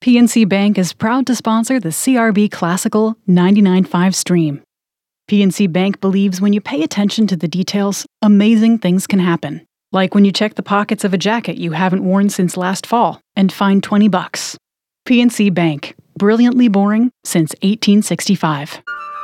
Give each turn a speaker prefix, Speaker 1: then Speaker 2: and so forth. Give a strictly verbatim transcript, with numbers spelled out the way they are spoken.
Speaker 1: P N C Bank is proud to sponsor the C R B Classical ninety-nine point five stream. P N C Bank believes when you pay attention to the details, amazing things can happen. Like when you check the pockets of a jacket you haven't worn since last fall and find twenty bucks. P N C Bank, brilliantly boring since eighteen sixty-five.